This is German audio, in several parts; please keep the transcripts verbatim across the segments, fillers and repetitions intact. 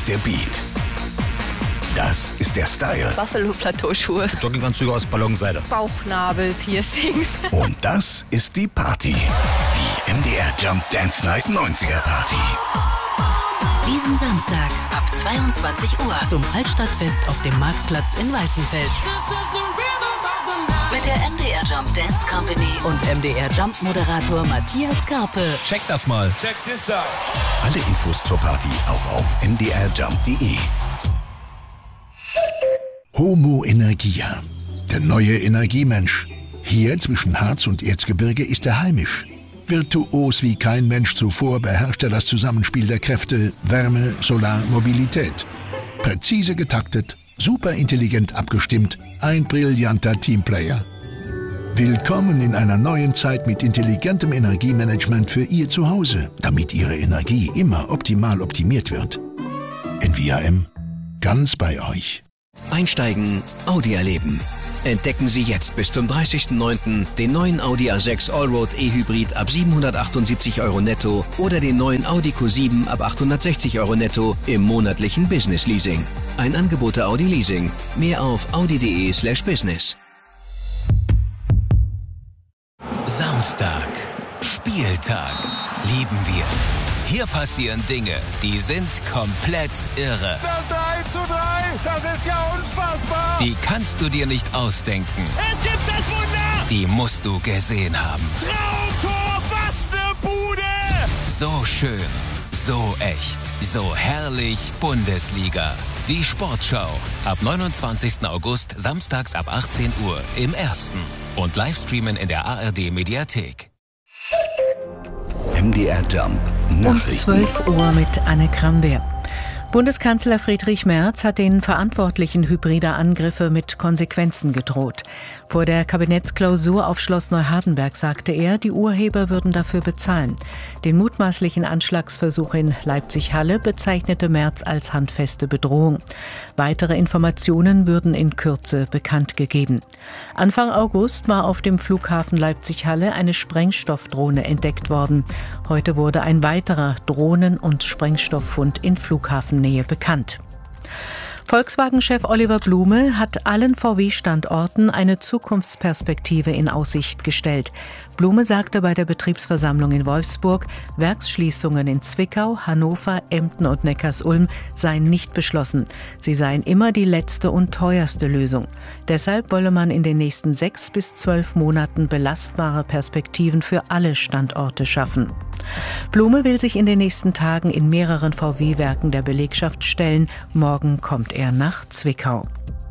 ist der Beat. Das ist der Style. Buffalo-Plateauschuhe. Jogginganzüge aus Ballonseide. Bauchnabel-Piercings. Und das ist die Party. Die M D R Jump Dance Night neunziger Party. Diesen Samstag ab zweiundzwanzig Uhr zum Altstadtfest auf dem Marktplatz in Weißenfels. Mit der M D R Jump Dance Company und M D R Jump Moderator Matthias Karpe. Check das mal. Check this out. Alle Infos zur Party auch auf m d r jump punkt d e. Homo Energia, der neue Energiemensch. Hier zwischen Harz und Erzgebirge ist er heimisch. Virtuos wie kein Mensch zuvor beherrscht er das Zusammenspiel der Kräfte Wärme, Solar, Mobilität. Präzise getaktet, superintelligent abgestimmt, ein brillanter Teamplayer. Willkommen in einer neuen Zeit mit intelligentem Energiemanagement für Ihr Zuhause, damit Ihre Energie immer optimal optimiert wird. N V A M, ganz bei euch. Einsteigen, Audi erleben. Entdecken Sie jetzt bis zum dreißigsten neunten den neuen Audi A sechs Allroad E-Hybrid ab siebenhundertachtundsiebzig Euro netto oder den neuen Audi Q sieben ab achthundertsechzig Euro netto im monatlichen Business Leasing. Ein Angebot der Audi Leasing. Mehr auf audi.de slash business. Samstag. Spieltag. Lieben wir. Hier passieren Dinge, die sind komplett irre. Das eins zu drei, das ist ja unfassbar. Die kannst du dir nicht ausdenken. Es gibt das Wunder. Die musst du gesehen haben. Traumtor, was ne Bude. So schön, so echt, so herrlich Bundesliga. Die Sportschau. Ab neunundzwanzigsten August, samstags ab achtzehn Uhr im Ersten. Und Livestreamen in der A R D-Mediathek. M D R Jump Um Nachrichten. zwölf Uhr mit Anne Krambeer. Bundeskanzler Friedrich Merz hat den Verantwortlichen hybrider Angriffe mit Konsequenzen gedroht. Vor der Kabinettsklausur auf Schloss Neuhardenberg sagte er, die Urheber würden dafür bezahlen. Den mutmaßlichen Anschlagsversuch in Leipzig-Halle bezeichnete Merz als handfeste Bedrohung. Weitere Informationen würden in Kürze bekannt gegeben. Anfang August war auf dem Flughafen Leipzig-Halle eine Sprengstoffdrohne entdeckt worden. Heute wurde ein weiterer Drohnen- und Sprengstofffund in Flughafennähe bekannt. Volkswagen-Chef Oliver Blume hat allen V W-Standorten eine Zukunftsperspektive in Aussicht gestellt. Blume sagte bei der Betriebsversammlung in Wolfsburg, Werksschließungen in Zwickau, Hannover, Emden und Neckarsulm seien nicht beschlossen. Sie seien immer die letzte und teuerste Lösung. Deshalb wolle man in den nächsten sechs bis zwölf Monaten belastbare Perspektiven für alle Standorte schaffen. Blume will sich in den nächsten Tagen in mehreren V W-Werken der Belegschaft stellen. Morgen kommt er nach Zwickau.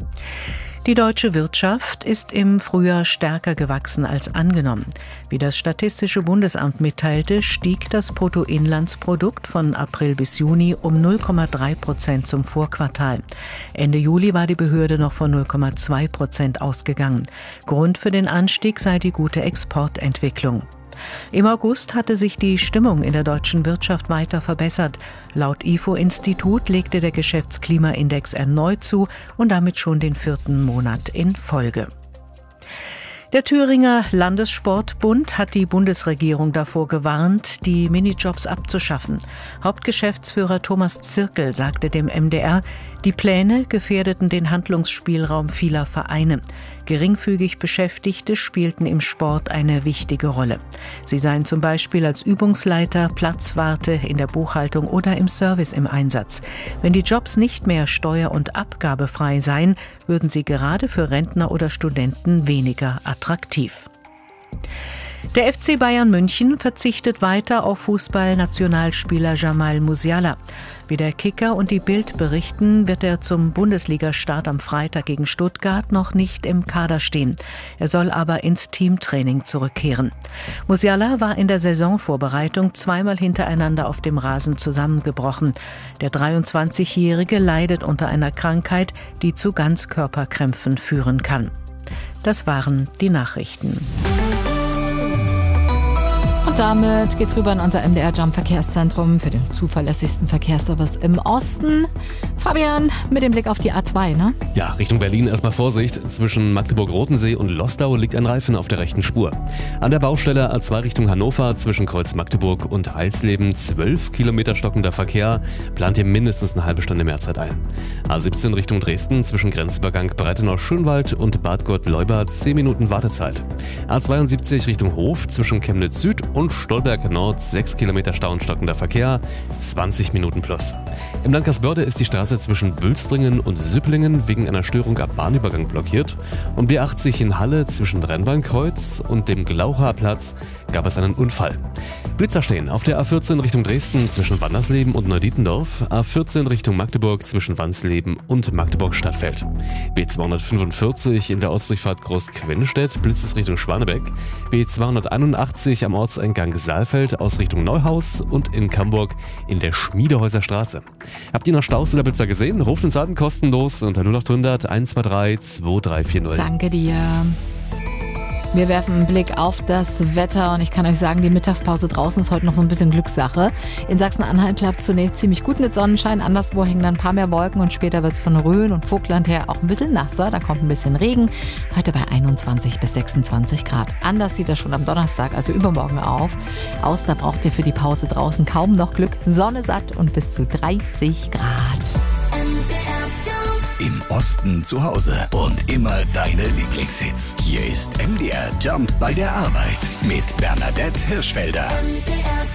Die deutsche Wirtschaft ist im Frühjahr stärker gewachsen als angenommen. Wie das Statistische Bundesamt mitteilte, stieg das Bruttoinlandsprodukt von April bis Juni um null Komma drei Prozent zum Vorquartal. Ende Juli war die Behörde noch von null Komma zwei Prozent ausgegangen. Grund für den Anstieg sei die gute Exportentwicklung. Im August hatte sich die Stimmung in der deutschen Wirtschaft weiter verbessert. Laut I F O-Institut legte der Geschäftsklimaindex erneut zu und damit schon den vierten Monat in Folge. Der Thüringer Landessportbund hat die Bundesregierung davor gewarnt, die Minijobs abzuschaffen. Hauptgeschäftsführer Thomas Zirkel sagte dem M D R, die Pläne gefährdeten den Handlungsspielraum vieler Vereine. Geringfügig Beschäftigte spielten im Sport eine wichtige Rolle. Sie seien zum Beispiel als Übungsleiter, Platzwarte, in der Buchhaltung oder im Service im Einsatz. Wenn die Jobs nicht mehr steuer- und abgabefrei seien, würden sie gerade für Rentner oder Studenten weniger attraktiv. Der F C Bayern München verzichtet weiter auf Fußballnationalspieler Jamal Musiala. Wie der Kicker und die Bild berichten, wird er zum Bundesliga-Start am Freitag gegen Stuttgart noch nicht im Kader stehen. Er soll aber ins Teamtraining zurückkehren. Musiala war in der Saisonvorbereitung zweimal hintereinander auf dem Rasen zusammengebrochen. Der dreiundzwanzigjährige leidet unter einer Krankheit, die zu Ganzkörperkrämpfen führen kann. Das waren die Nachrichten. Und damit geht's rüber in unser M D R Jump Verkehrszentrum für den zuverlässigsten Verkehrsservice im Osten. Fabian, mit dem Blick auf die A zwei, ne? Ja, Richtung Berlin erstmal Vorsicht. Zwischen Magdeburg-Rotensee und Lostau liegt ein Reifen auf der rechten Spur. An der Baustelle A zwei Richtung Hannover zwischen Kreuz Magdeburg und Heilsleben zwölf Kilometer stockender Verkehr. Plant ihr mindestens eine halbe Stunde mehr Zeit ein. A siebzehn Richtung Dresden zwischen Grenzübergang Breitenau-Schönwald und Bad Gott-Leuba zehn Minuten Wartezeit. A zweiundsiebzig Richtung Hof zwischen Chemnitz Süd und Stolberg Nord sechs Kilometer Stau und stockender Verkehr, zwanzig Minuten plus. Im Landkreis Börde ist die Straße zwischen Bülstringen und Süpplingen wegen einer Störung am Bahnübergang blockiert. Und B achtzig in Halle zwischen Rennbahnkreuz und dem Glaucher Platz gab es einen Unfall. Blitzer stehen auf der A vierzehn Richtung Dresden zwischen Wandersleben und Neudietendorf, A vierzehn Richtung Magdeburg zwischen Wansleben und Magdeburg-Stadtfeld. B zweihundertfünfundvierzig in der Ortsdurchfahrt Großquennstedt blitzt es Richtung Schwanebeck, B zweihunderteinundachtzig am Ortseingang Saalfeld aus Richtung Neuhaus und in Camburg in der Schmiedehäuser Straße. Habt ihr noch Staus oder Blitzer gesehen? Ruft uns an, kostenlos unter null acht hundert eins zwei drei zwei drei vier null. Danke dir. Wir werfen einen Blick auf das Wetter und ich kann euch sagen, die Mittagspause draußen ist heute noch so ein bisschen Glückssache. In Sachsen-Anhalt klappt es zunächst ziemlich gut mit Sonnenschein, anderswo hängen dann ein paar mehr Wolken und später wird es von Rhön und Vogtland her auch ein bisschen nasser, da kommt ein bisschen Regen. Heute bei einundzwanzig bis sechsundzwanzig Grad. Anders sieht das schon am Donnerstag, also übermorgen auf. Aus, da braucht ihr für die Pause draußen kaum noch Glück. Sonne satt und bis zu dreißig Grad. Im Osten zu Hause und immer deine Lieblingshits. Hier ist M D R Jump bei der Arbeit mit Bernadette Hirschfelder.